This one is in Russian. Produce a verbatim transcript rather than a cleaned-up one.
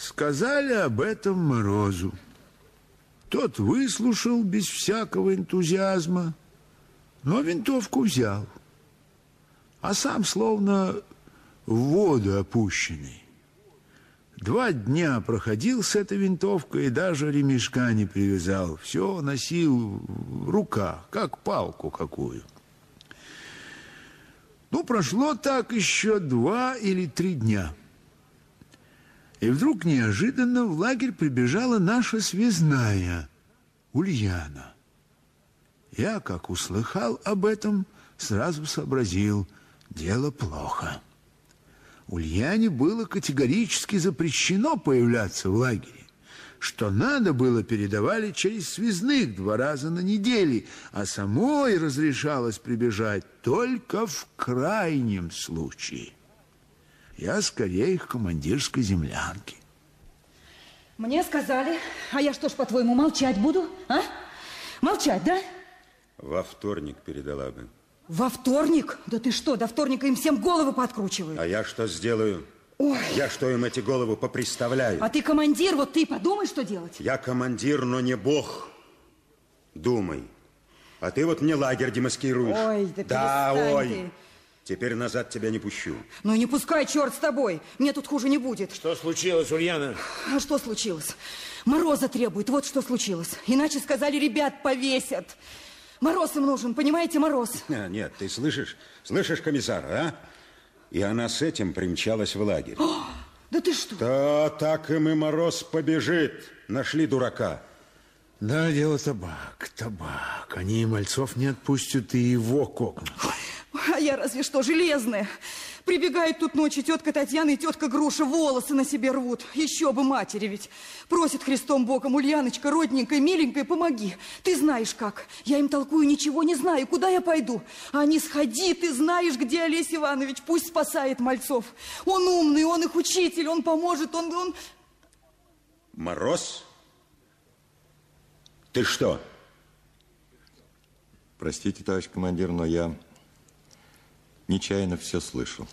сказали об этом Морозу. Тот выслушал без всякого энтузиазма, но винтовку взял, а сам словно в воду опущенный. Два дня проходил с этой винтовкой и даже ремешка не привязал. Все носил в руках, как палку какую. Ну, прошло так еще два или три дня. И вдруг неожиданно в лагерь прибежала наша связная, Ульяна. Я, как услыхал об этом, сразу сообразил, дело плохо. Ульяне было категорически запрещено появляться в лагере. Что надо было, передавали через связных два раза на неделю, а самой разрешалось прибежать только в крайнем случае. Я скорее к командирской землянке. Мне сказали, а я что ж, по-твоему, молчать буду, а? Молчать, да? Во вторник передала бы. Во вторник? Да ты что, до вторника им всем головы подкручивают. А я что сделаю? Ой. Я что им эти головы поприставляю? А ты командир, вот ты подумай, что делать. Я командир, но не бог. Думай. А ты вот мне лагерь демаскируешь. Ой, да, да ой. ты. Теперь назад тебя не пущу. Ну и не пускай, черт с тобой. Мне тут хуже не будет. Что случилось, Ульяна? А что случилось? Мороза требует, вот что случилось. Иначе, сказали, ребят повесят. Мороз им нужен, понимаете, Мороз? А, нет, ты слышишь? Слышишь, комиссар, а? И она с этим примчалась в лагерь. О, да ты что? Да так им и Мороз побежит. Нашли дурака. Да, дело табак, табак. Они и мальцов не отпустят, и его кокнут. А я разве что железная. Прибегает тут ночью тетка Татьяна и тетка Груша, волосы на себе рвут. Еще бы матери ведь. Просит Христом Богом: Ульяночка, родненькая, миленькая, помоги. Ты знаешь как. Я им толкую, ничего не знаю. Куда я пойду? А они: сходи, ты знаешь, где Олесь Иванович. Пусть спасает мальцов. Он умный, он их учитель, он поможет, он... он... Мороз? Ты что? Простите, товарищ командир, но я нечаянно все слышал.